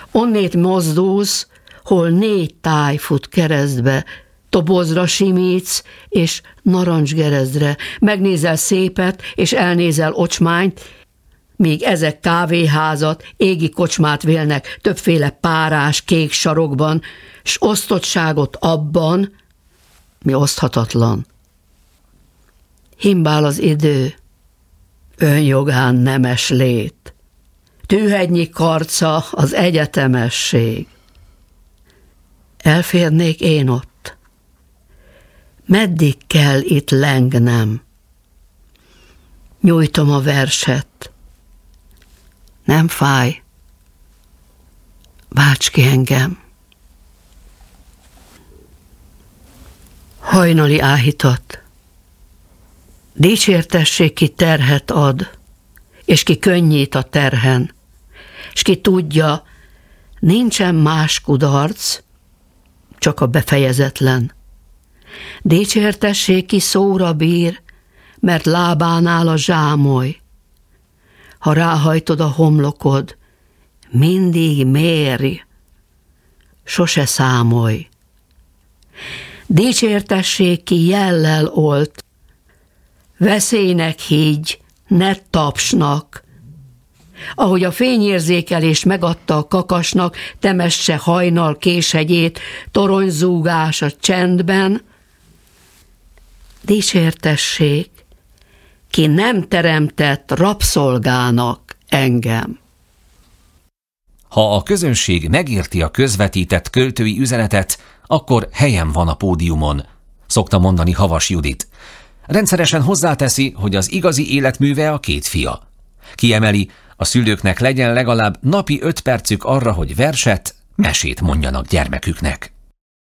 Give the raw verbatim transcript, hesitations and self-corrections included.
Onnét mozdulsz, hol négy táj fut keresztbe, tobozra simítsz, és narancsgerezdre, megnézel szépet, és elnézel ocsmányt, míg ezek kávéházat, égi kocsmát vélnek többféle párás, kék sarokban, s osztottságot abban, mi oszthatatlan. Himbál az idő, önjogán nemes lét, tűhegynyi karca az egyetemesség. Elférnék én ott? Meddig kell itt lengnem? Nyújtom a verset. Nem fáj. Válts ki engem. Hajnali áhítat. Dicsértessék, ki terhet ad, és ki könnyít a terhen, és ki tudja, nincsen más kudarc, csak a befejezetlen. Dicsértessék, ki szóra bír, mert lábánál a zsámoly. Ha ráhajtod a homlokod, mindig mérj, sose számolj. Dicsértessék, ki jellel olt, veszélynek higgy, ne tapsnak. Ahogy a fényérzékelés megadta a kakasnak, temesse hajnal késhegyét, toronyzúgás a csendben. Dicsértessék, ki nem teremtett rabszolgának engem. Ha a közönség megérti a közvetített költői üzenetet, akkor helyen van a pódiumon, szokta mondani Havas Judit. Rendszeresen hozzáteszi, hogy az igazi életműve a két fia. Kiemeli, a szülőknek legyen legalább napi öt percük arra, hogy verset, mesét mondjanak gyermeküknek.